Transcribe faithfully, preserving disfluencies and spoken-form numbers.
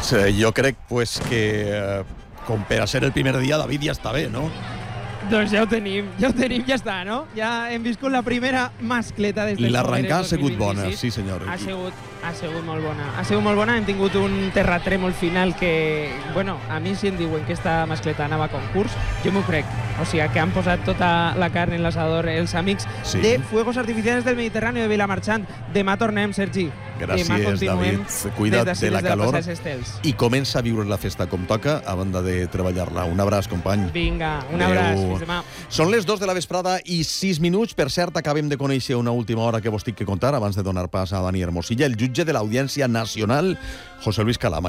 Sí, jo crec pues, que eh, com per a ser el primer dia, David, ja està bé, no? Doncs ja ho tenim, ja ho tenim, ja està, no? Ja hem viscut la primera mascleta des del L'arrencada ha sigut dos mil bona, vint-i-sis. sí senyor. Ha sigut, ha sigut molt bona. Ha sigut molt bona, hem tingut un terratrèmol final que, bueno, a mi si em diuen que esta mascleta anava a concurs, jo m'ho crec. O sigui, que han posat tota la carn en l'asador els amics Sí. de Fuegos Artificiales del Mediterrani de Vilamarxant. Demà tornem, Sergi. Gràcies, Demà continuem David. Cuida't des d'ací, de la des del calor Passeig Estels. i comença a viure la festa com toca a banda de treballar-la. Un abraç, company. Vinga, un Adéu. abraç. Fins demà. Són les dos de la vesprada i sis minuts. Per cert, acabem de conèixer una última hora que vos tinc que contar abans de donar pas a Dani Hermosilla, el jutge de l'Audiència Nacional, José Luis Calama.